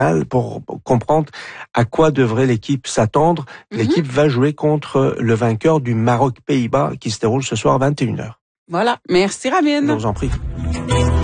pour comprendre à quoi devrait l'équipe s'attendre. L'équipe va jouer contre le vainqueur du Maroc-Pays-Bas qui se déroule ce soir à 21h. Voilà. Merci, Rabine. Je vous en prie.